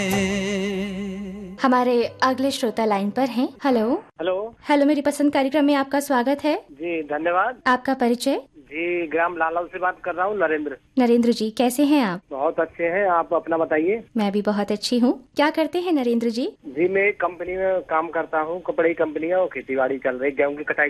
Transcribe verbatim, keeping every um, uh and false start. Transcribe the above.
हमारे अगले श्रोता लाइन पर हैं। हेलो हेलो हेलो मेरी पसंद कार्यक्रम में आपका स्वागत है। जी, धन्यवाद। आपका परिचय? जी, ग्राम लालौल से बात कर रहा हूँ, नरेंद्र। नरेंद्र जी, कैसे हैं आप? बहुत अच्छे हैं, आप अपना बताइए। मैं भी बहुत अच्छी हूँ। क्या करते हैं नरेंद्र जी? जी, मैं एक कंपनी में काम करता हूँ, कपड़े की कंपनी है और खेती बाड़ी चल रही, गेहूं की कटाई